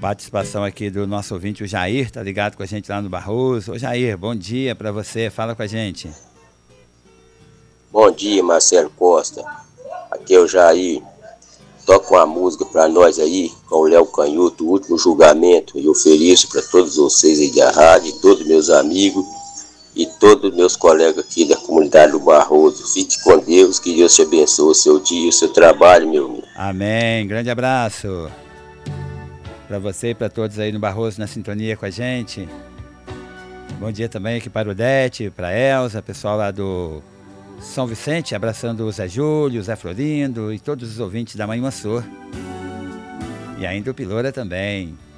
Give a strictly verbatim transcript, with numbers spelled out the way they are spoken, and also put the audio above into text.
Participação aqui do nosso ouvinte, o Jair, tá ligado com a gente lá no Barroso. Ô Jair, bom dia para você, fala com a gente. Bom dia, Marcelo Costa. Aqui é o Jair. Toca uma música pra nós aí, com o Léo Canhoto, o último julgamento. E ofereço para todos vocês aí da rádio, todos meus amigos e todos meus colegas aqui da comunidade do Barroso. Fique com Deus, que Deus te abençoe o seu dia, o seu trabalho, meu amigo. Amém, grande abraço para você e para todos aí no Barroso, na sintonia com a gente. Bom dia também aqui para o Dete, para Elza, pessoal lá do São Vicente, abraçando o Zé Júlio, o Zé Florindo e todos os ouvintes da Mãe Mansur. E ainda o Piloura também.